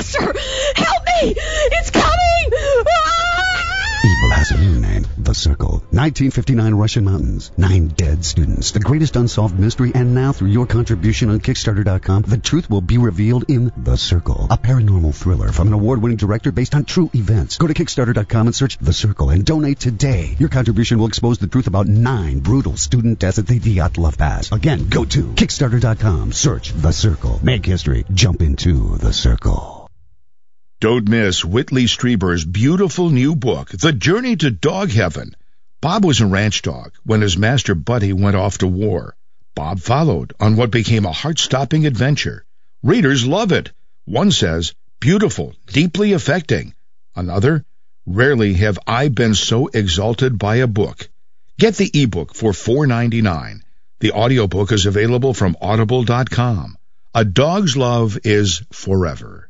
faster! Help me! It's coming! Evil has a new name, The Circle. 1959 Russian mountains. 9 dead students. The greatest unsolved mystery. And now, through your contribution on Kickstarter.com, the truth will be revealed in The Circle. A paranormal thriller from an award-winning director based on true events. Go to Kickstarter.com and search The Circle and donate today. Your contribution will expose the truth about 9 brutal student deaths at the Dyatlov Pass. Again, go to Kickstarter.com. Search The Circle. Make history. Jump into The Circle. Don't miss Whitley Strieber's beautiful new book, The Journey to Dog Heaven. Bob was a ranch dog when his master Buddy went off to war. Bob followed on what became a heart-stopping adventure. Readers love it. One says, beautiful, deeply affecting. Another, rarely have I been so exalted by a book. Get the ebook for $4.99. The audiobook is available from Audible.com. A dog's love is forever.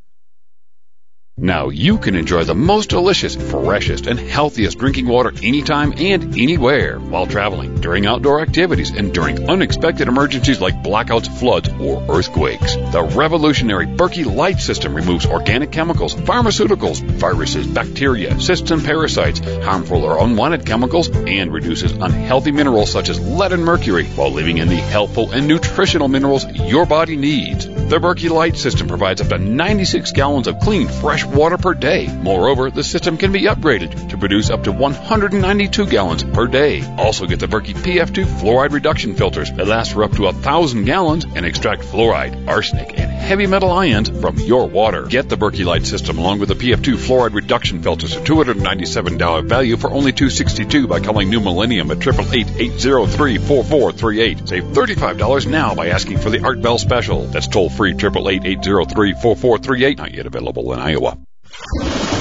Now you can enjoy the most delicious, freshest, and healthiest drinking water anytime and anywhere while traveling, during outdoor activities, and during unexpected emergencies like blackouts, floods, or earthquakes. The revolutionary Berkey Light System removes organic chemicals, pharmaceuticals, viruses, bacteria, cysts, and parasites, harmful or unwanted chemicals, and reduces unhealthy minerals such as lead and mercury while leaving in the helpful and nutritional minerals your body needs. The Berkey Light System provides up to 96 gallons of clean, fresh water per day. Moreover, the system can be upgraded to produce up to 192 gallons per day. Also get the Berkey PF2 fluoride reduction filters that last for up to 1,000 gallons and extract fluoride, arsenic, and heavy metal ions from your water. Get the Berkey Light System along with the PF2 fluoride reduction filters, a $297 value for only $262 by calling New Millennium at 888-803-4438. Save $35 now by asking for the Art Bell special. That's toll free 888-803-4438. Not yet available in Iowa.